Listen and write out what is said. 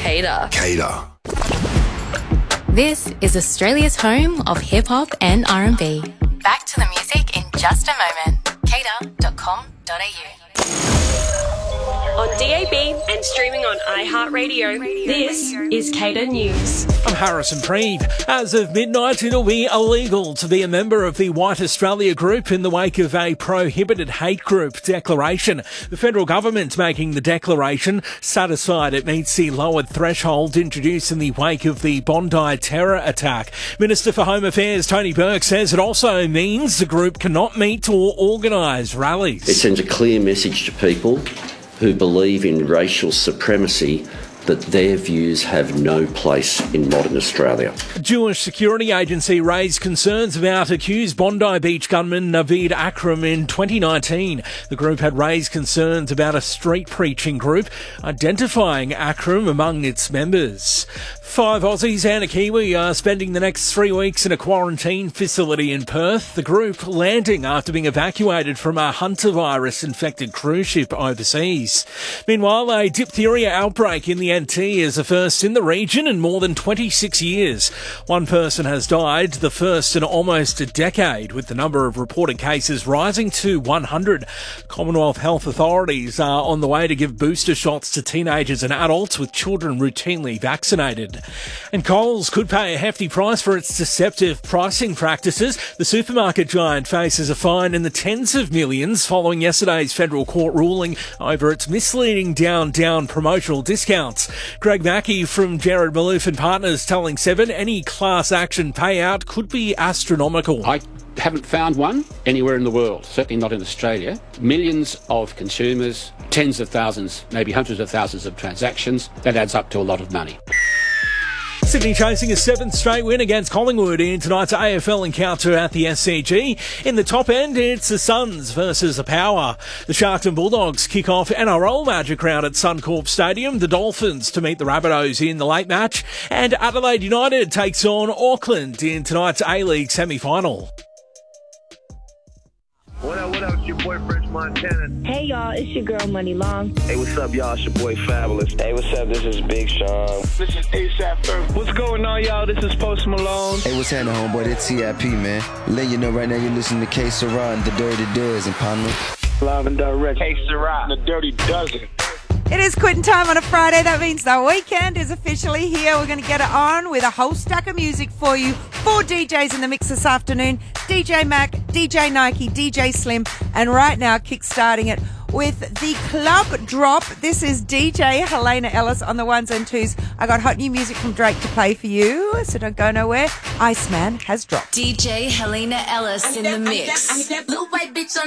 Cater. Cater. This is Australia's home of hip-hop and R&B. Back to the music in just a moment. Cater.com.au. On DAB and streaming on iHeartRadio, this is Cater News. I'm Harrison Preeve. As of midnight, it'll be illegal to be a member of the White Australia Group in the wake of a prohibited hate group declaration. The federal government's making the declaration satisfied it meets the lowered threshold introduced in the wake of the Bondi terror attack. Minister for Home Affairs Tony Burke says it also means the group cannot meet or organise rallies. It sends a clear message to people who believe in racial supremacy that their views have no place in modern Australia. A Jewish security agency raised concerns about accused Bondi Beach gunman Naveed Akram in 2019. The group had raised concerns about a street preaching group identifying Akram among its members. 5 Aussies and a Kiwi are spending the next 3 weeks in a quarantine facility in Perth. The group landing after being evacuated from a Hunter virus-infected cruise ship overseas. Meanwhile, a diphtheria outbreak in the NT is the first in the region in more than 26 years. One person has died, the first in almost a decade, with the number of reported cases rising to 100. Commonwealth health authorities are on the way to give booster shots to teenagers and adults, with children routinely vaccinated. And Coles could pay a hefty price for its deceptive pricing practices. The supermarket giant faces a fine in the tens of millions following yesterday's federal court ruling over its misleading down promotional discounts. Greg Mackey from Jared Malouf and Partners telling Seven any class action payout could be astronomical. I haven't found one anywhere in the world, certainly not in Australia. Millions of consumers, tens of thousands, maybe hundreds of thousands of transactions. That adds up to a lot of money. Sydney chasing a 7th straight win against Collingwood in tonight's AFL encounter at the SCG. In the top end, it's the Suns versus the Power. The Sharks and Bulldogs kick off NRL Magic Round at Suncorp Stadium. The Dolphins to meet the Rabbitohs in the late match. And Adelaide United takes on Auckland in tonight's A-League semi-final. What up, it's your boy French Montana. Hey y'all, it's your girl Money Long. Hey, what's up y'all, it's your boy Fabulous. Hey, what's up, this is Big Sean. This is A$AP Ferg. What's going on y'all, this is Post Malone. Hey, what's happening homeboy, it's CIP man. Let you know right now you're listening to K Sarah and the Dirty Dozen, partner. Live and direct. K Sarah and the Dirty Dozen. It is quitting time on a Friday. That means the weekend is officially here. We're going to get it on with a whole stack of music for you. 4 DJs in the mix this afternoon. DJ Mac, DJ Nike, DJ Slim. And right now, kick-starting it with the Club Drop. This is DJ Helena Ellis on the ones and twos. I got hot new music from Drake to play for you, so don't go nowhere. Iceman has dropped. DJ Helena Ellis in the mix.